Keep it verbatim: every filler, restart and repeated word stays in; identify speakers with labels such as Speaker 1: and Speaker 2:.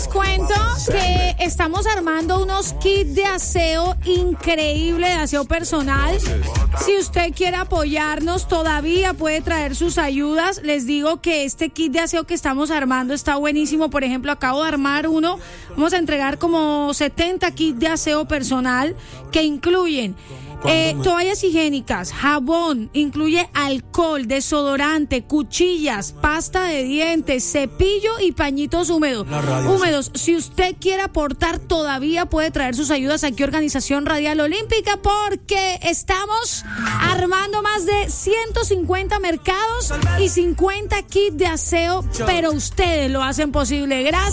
Speaker 1: les cuento que estamos armando unos kits de aseo increíble, de aseo personal. Si usted quiere apoyarnos, todavía puede traer sus ayudas. Les digo que este kit de aseo que estamos armando está buenísimo. Por ejemplo, acabo de armar uno. Vamos a entregar como setenta kits de aseo personal que incluyen Eh, toallas higiénicas, jabón, incluye alcohol, desodorante, cuchillas, pasta de dientes, cepillo y pañitos húmedos. Húmedos. Si usted quiere aportar, todavía puede traer sus ayudas aquí, Organización Radial Olímpica, porque estamos armando más de ciento cincuenta mercados y cincuenta kits de aseo, pero ustedes lo hacen posible. Gracias.